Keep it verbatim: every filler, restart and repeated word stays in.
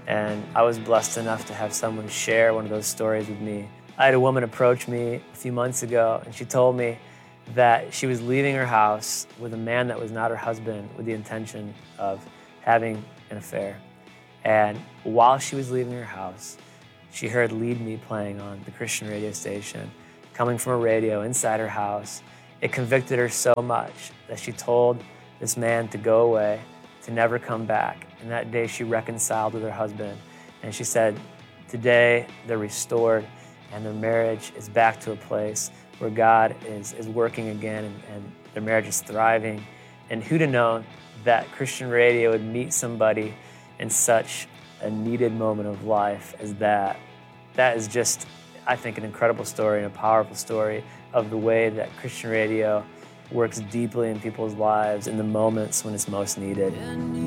And I was blessed enough to have someone share one of those stories with me. I had a woman approach me a few months ago, and she told me that she was leaving her house with a man that was not her husband with the intention of having an affair. And while she was leaving her house, she heard Lead Me playing on the Christian radio station, coming from a radio inside her house. It convicted her so much that she told this man to go away, to never come back. And that day she reconciled with her husband. And she said, today they're restored and their marriage is back to a place where God is, is working again, and, and their marriage is thriving. And who'd have known that Christian radio would meet somebody in such a needed moment of life as that. That is just, I think, an incredible story and a powerful story of the way that Christian radio works deeply in people's lives in the moments when it's most needed.